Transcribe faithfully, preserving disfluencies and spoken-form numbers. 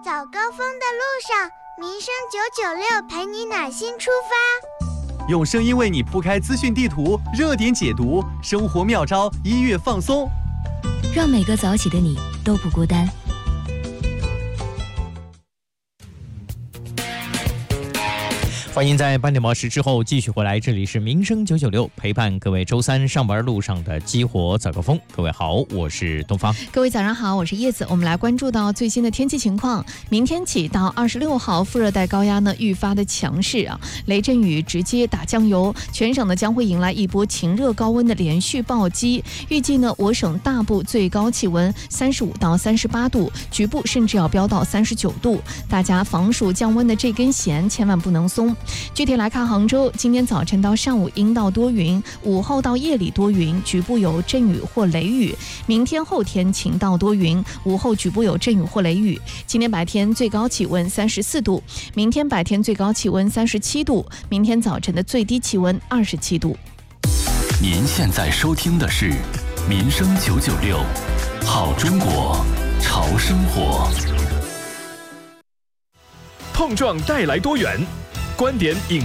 早高峰的路上，民生九九六陪你暖心出发， 用声音为你铺开资讯地图，热点解读，生活妙招，音乐放松， 让每个早起的你都不孤单。 欢迎在八点报时之后继续回来，这里是民生九九六，陪伴各位周三上班路上的激活早高峰。各位好，我是东方。 各位早上好，我是叶子。我们来关注到最新的天气情况。明天起到二十六号，副热带高压呢愈发的强势啊，雷阵雨直接打酱油，全省呢将会迎来一波晴热高温的连续暴击。预计呢，我省大部最高气温三十五到三十八度，局部甚至要飙到三十九度。大家防暑降温的这根弦千万不能松。具体来看，杭州今天早晨到上午阴到多云，午后到夜里多云，局部有阵雨或雷雨。明天后天晴到多云，午后局部有阵雨或雷雨。今天白天最高气温三十四度，明天白天最高气温三十七度，明天早晨的最低气温二十七度。 您现在收听的是民生九九六，好中国，潮生活。 碰撞带来多元，观点引